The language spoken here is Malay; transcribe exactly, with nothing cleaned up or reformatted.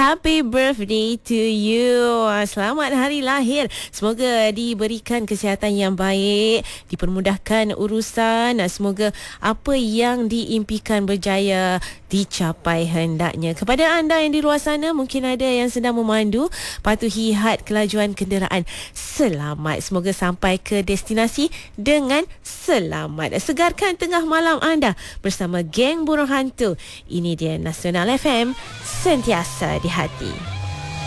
Happy birthday to you. Selamat hari lahir. Semoga diberikan kesihatan yang baik, dipermudahkan urusan. Semoga apa yang diimpikan berjaya dicapai hendaknya. Kepada anda yang di luar sana, mungkin ada yang sedang memandu, patuhi had kelajuan kenderaan. Selamat. Semoga sampai ke destinasi dengan selamat. Segarkan tengah malam anda bersama geng burung hantu. Ini dia Nasional F M, sentiasa di hati.